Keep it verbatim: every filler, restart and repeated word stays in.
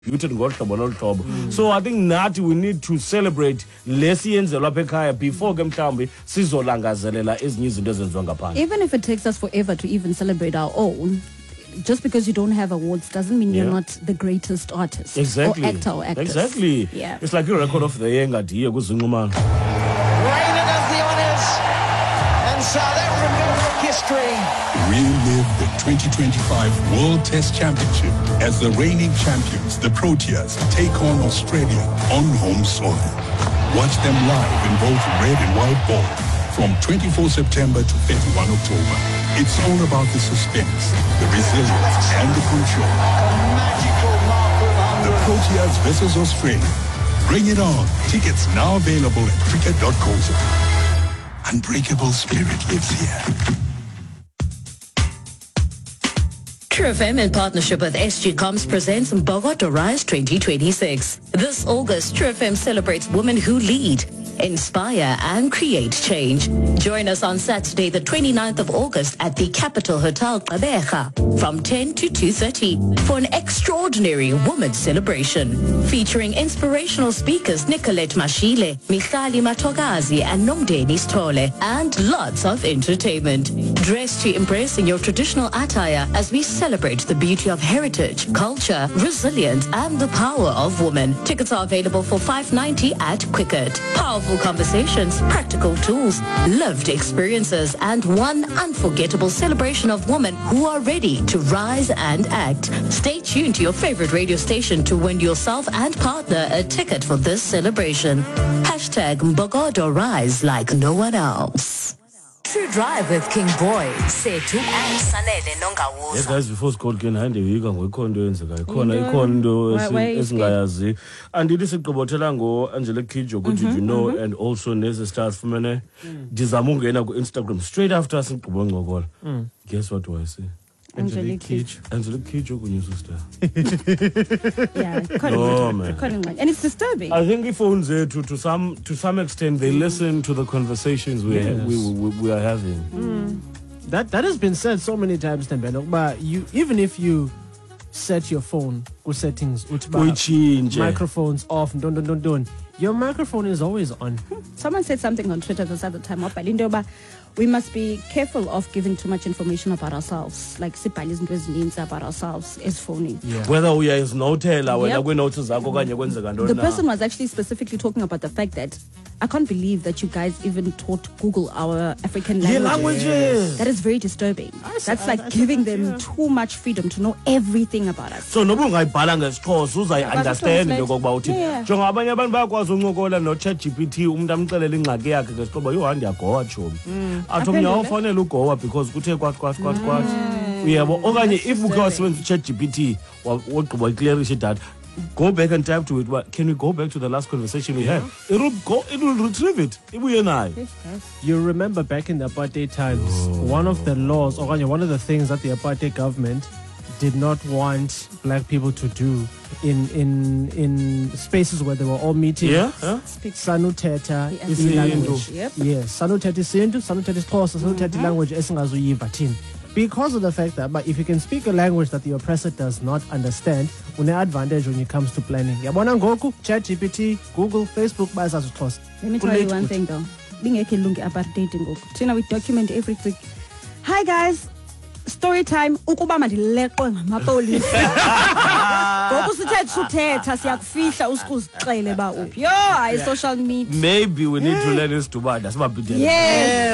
Mm. So I think that we need to celebrate lesiyenzelwa apha ekhaya before ke mhlawumbi sizolangazelela ezinye izinto ezenziwa ngaphandle. Even if it takes us forever to even celebrate our own, just because you don't have awards doesn't mean yeah. you're not the greatest artist exactly. or actor or actress. Exactly. Yeah. It's like a record of the year ngadiye kuzinxumano. Reina does the honours and South African history. Relive the twenty twenty-five World Test Championship as the reigning champions, the Proteas, take on Australia on home soil. Watch them live in both red and white ball from twenty-fourth September to thirty-first October. It's all about the suspense, the resilience, and the control. A magical mark of one hundred. The Proteas versus Australia. Bring it on. Tickets now available at cricket dot co dot za. Unbreakable spirit lives here. True F M in partnership with S G Coms presents Mbogodo Rise twenty twenty-six. This August, True F M celebrates women who lead, inspire and create change. Join us on Saturday the twenty-ninth of August at the Capital Hotel Gqeberha from ten to two thirty for an extraordinary women's celebration featuring inspirational speakers Nicolette Mashile, Michali Matogazi and Nomdeni Stole, and lots of entertainment. Dress to impress in your traditional attire as we celebrate the beauty of heritage, culture, resilience and the power of women. Tickets are available for five ninety at Quicket. Powerful conversations, practical tools, lived experiences, and one unforgettable celebration of women who are ready to rise and act. Stay tuned to your favorite radio station to win yourself and partner a ticket for this celebration. Hashtag Mbogodo Rise like no one else. True Drive with King Boy, Setu and Sanele Nongawuza. Yeah, guys, before school can hand you can go kondo yenzeka ikhona ikondo esingayazi andili sigqobothela ngo Angelique Kidjo ukuthi you know and also Neze Stars fumene ndizama ungena ku Instagram straight after sigqobo ngokola. Guess what do I say? Angelique Kidjo. Angelique Kidjo kunye sister. Yeah, no, man. And it's disturbing. I think if phones to to some to some extent they listen to the conversations we yes. we, we we are having. Mm. That that has been said so many times, Tembelo. But you even if you set your phone with settings, microphones off, don't don't don't don't. Your microphone is always on. Someone said something on Twitter this other time. We must be careful of giving too much information about ourselves, like about ourselves as phoning. Yeah. Whether we are no teller, yep. we notice the person was actually specifically talking about the fact that I can't believe that you guys even taught Google our African languages. Yeah, languages. That is very disturbing. That's like giving them yeah. too much freedom to know everything about us. So no ungayibhala ngesixhosa uzayi-understand into kokuba uthi njengoba abanye abantu bayakwazi uncokola no-ChatGPT umuntu amxelela ingxaki yakhe ngesixhoba yho ndiyagowa tshomi athi omnye awufanele ugowa because kuthe kwathi kwathi kwathi kwathi uyabo okanye if ukhe wasebenzisa u-ChatGPT wogqiba iclearishe idatha go back and type to it. But can we go back to the last conversation we yeah. had? It will go. It will retrieve it. You remember back in the apartheid times, oh. one of the laws, or one of the things that the apartheid government did not want black people to do in in in spaces where they were all meeting. Yeah. yeah. Sanuthetha language. Yep. Yes. Sanuthetha isintu, Sanuthetha isiXhosa, Sanuthetha language esingazuyiva thina. Because of the fact that, but if you can speak a language that the oppressor does not understand, une advantage when it comes to planning. Yabona ngoku, ChatGPT, Google, Facebook, bayazazi uXhosa. Let me tell you one thing though. Bingekho ilungu apartheid ngoku. Thina we document everything. Hi guys, story time. Ukuba mandileqwe ngamapolisa. Ngoku sithetha uthetha siyakufihla usikuzixele ba uphi. Yo, hayi social media. Maybe we need yeah. to learn this to bad. That's my big deal. Yes.